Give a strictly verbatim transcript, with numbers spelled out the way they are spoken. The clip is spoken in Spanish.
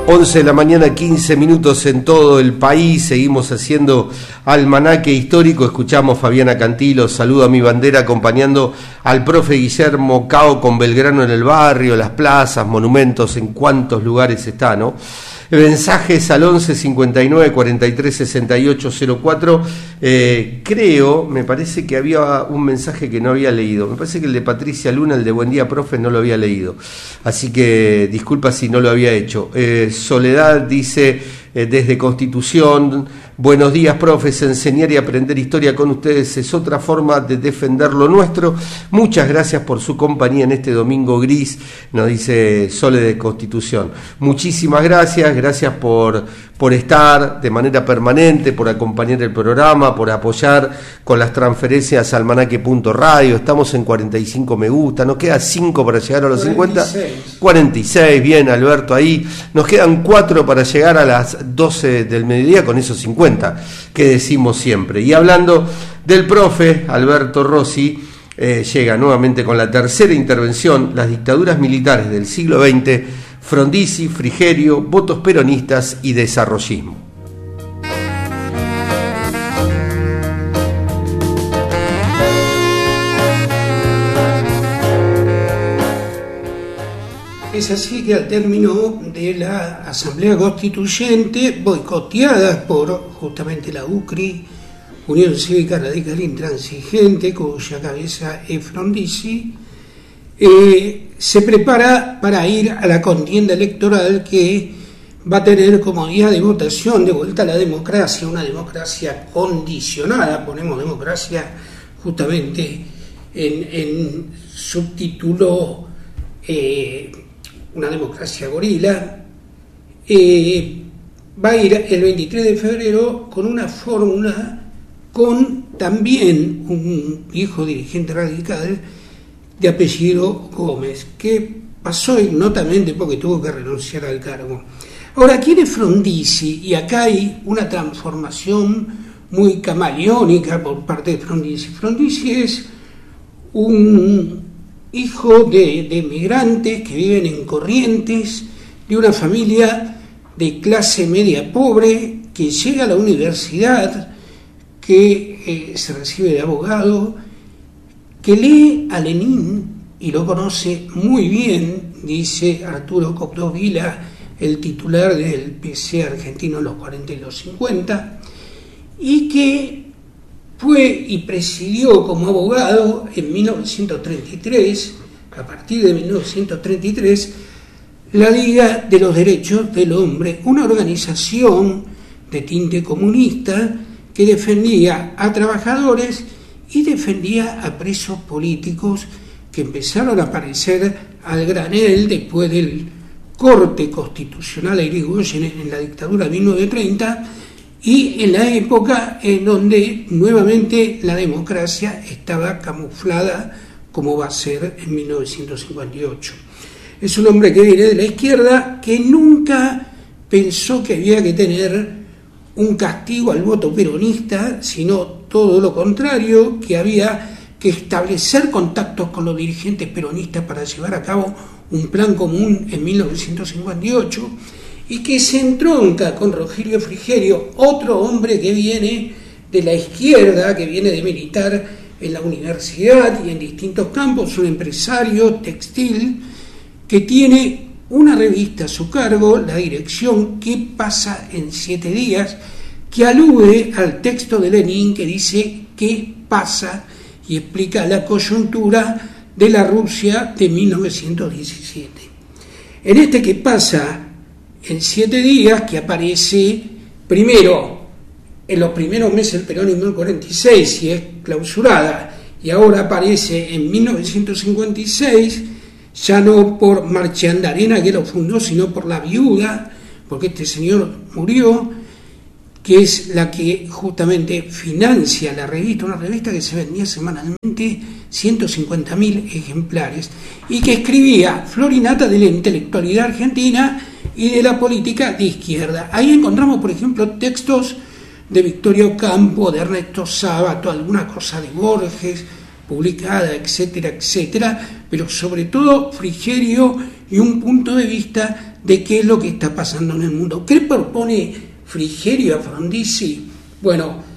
once de la mañana, quince minutos en todo el país. Seguimos haciendo almanaque histórico. Escuchamos Fabiana Cantilo, Saludo a mi bandera, acompañando al profe Guillermo Cao con Belgrano en el barrio, las plazas, monumentos, en cuántos lugares está, ¿no? Mensajes al once cincuenta y nueve cuarenta y tres sesenta y ocho cero cuatro. Eh, creo, me parece que había un mensaje que no había leído. Me parece que el de Patricia Luna, el de Buen día, profe, no lo había leído. Así que disculpa si no lo había hecho. Eh, Soledad dice eh, desde Constitución: buenos días, profes. Enseñar y aprender historia con ustedes es otra forma de defender lo nuestro. Muchas gracias por su compañía en este domingo gris, nos dice Sole de Constitución. Muchísimas gracias, gracias por, por estar de manera permanente, por acompañar el programa, por apoyar con las transferencias almanaque punto radio. Estamos en cuarenta y cinco me gusta, nos queda cinco para llegar a los cincuenta. cuarenta y seis, bien, Alberto, ahí. Nos quedan cuatro para llegar a las doce del mediodía con esos cincuenta que decimos siempre. Y hablando del profe Alberto Rossi, eh, llega nuevamente con la tercera intervención: las dictaduras militares del siglo veinte, Frondizi, Frigerio, votos peronistas y desarrollismo. Es así que al término de la Asamblea Constituyente, boicoteada por justamente la U C R I, Unión Cívica Radical Intransigente, cuya cabeza es Frondizi, eh, se prepara para ir a la contienda electoral que va a tener como día de votación de vuelta a la democracia, una democracia condicionada, ponemos democracia justamente en, en subtítulo, eh, una democracia gorila. Eh, va a ir el veintitrés de febrero con una fórmula con también un viejo dirigente radical de apellido Gómez, que pasó ignotamente porque tuvo que renunciar al cargo. Ahora, ¿quién es Frondizi? Y acá hay una transformación muy camaleónica por parte de Frondizi. Frondizi es un hijo de, de migrantes que viven en Corrientes, de una familia de clase media pobre, que llega a la universidad, que eh, se recibe de abogado, que lee a Lenin y lo conoce muy bien, dice Arturo Copdo Vila, el titular del P C argentino en los cuarenta y los cincuenta, y que fue y presidió como abogado en mil novecientos treinta y tres, a partir de mil novecientos treinta y tres, la Liga de los Derechos del Hombre, una organización de tinte comunista que defendía a trabajadores y defendía a presos políticos que empezaron a aparecer al granel después del corte constitucional a Irigoyen en la dictadura de mil novecientos treinta, y en la época en donde nuevamente la democracia estaba camuflada como va a ser en mil novecientos cincuenta y ocho. Es un hombre que viene de la izquierda, que nunca pensó que había que tener un castigo al voto peronista, sino todo lo contrario, que había que establecer contactos con los dirigentes peronistas para llevar a cabo un plan común en mil novecientos cincuenta y ocho, y que se entronca con Rogelio Frigerio, otro hombre que viene de la izquierda, que viene de militar en la universidad y en distintos campos, un empresario textil que tiene una revista a su cargo, la dirección ¿Qué pasa en siete días?, que alude al texto de Lenin que dice ¿qué pasa?, y explica la coyuntura de la Rusia de mil novecientos diecisiete. En este ¿Qué pasa en siete días?, que aparece primero en los primeros meses del peronismo en cuarenta y seis y es clausurada, y ahora aparece en mil novecientos cincuenta y seis, ya no por Marchandarena, que lo fundó, sino por la viuda, porque este señor murió, que es la que justamente financia la revista, una revista que se vendía semanalmente ciento cincuenta mil ejemplares, y que escribía florinata de la intelectualidad argentina y de la política de izquierda. Ahí encontramos, por ejemplo, textos de Victorio Campo, de Ernesto Sábato, alguna cosa de Borges publicada, etcétera, etcétera, pero sobre todo Frigerio y un punto de vista de qué es lo que está pasando en el mundo. ¿Qué propone Frigerio a Frondizi? Bueno,